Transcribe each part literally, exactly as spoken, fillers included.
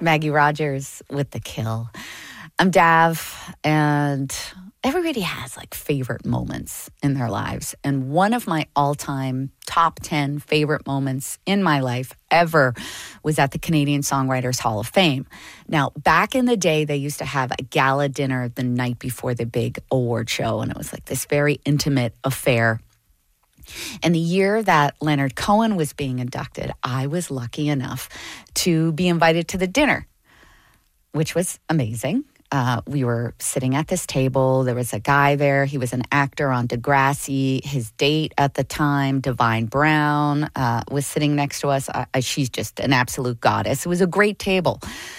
Maggie Rogers with The Kill. I'm Dav, and everybody has like favorite moments in their lives. And one of my all-time top ten favorite moments in my life ever was at the Canadian Songwriters Hall of Fame. Now, back in the day, they used to have a gala dinner the night before the big award show, and it was like this very intimate affair. And the year that Leonard Cohen was being inducted, I was lucky enough to be invited to the dinner, which was amazing. Uh, we were sitting at this table. There was a guy there. He was an actor on Degrassi. His date at the time, Divine Brown, uh, was sitting next to us. I, I, she's just an absolute goddess. It was a great table.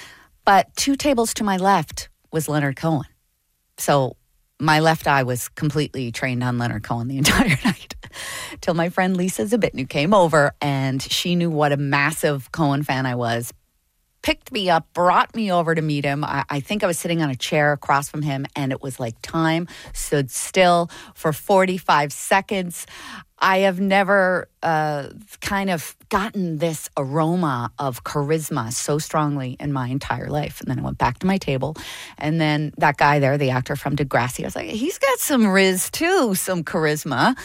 But two tables to my left was Leonard Cohen. So my left eye was completely trained on Leonard Cohen the entire night. Till my friend Lisa Zabitnu came over, and she knew what a massive Cohen fan I was. Picked me up, brought me over to meet him. I, I think I was sitting on a chair across from him, and it was like time stood still for forty-five seconds. I have never uh, kind of gotten this aroma of charisma so strongly in my entire life. And then I went back to my table, and then that guy there, the actor from Degrassi, I was like, he's got some riz too, some charisma.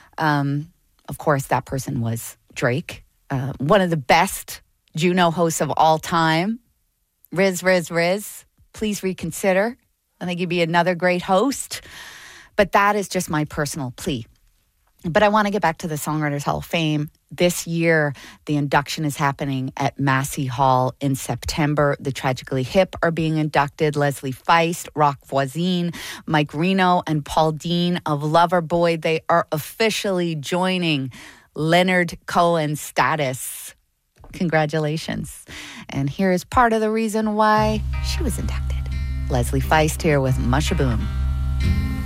Um, of course, that person was Drake, uh, one of the best Juno hosts of all time. Riz, Riz, Riz, please reconsider. I think you'd be another great host. But that is just my personal plea. But I want to get back to the Songwriters Hall of Fame. This year, the induction is happening at Massey Hall in September. The Tragically Hip are being inducted. Leslie Feist, Rock Voisine, Mike Reno, and Paul Dean of Loverboy. They are officially joining Leonard Cohen's status. Congratulations. And here is part of the reason why she was inducted. Leslie Feist here with Mushaboom.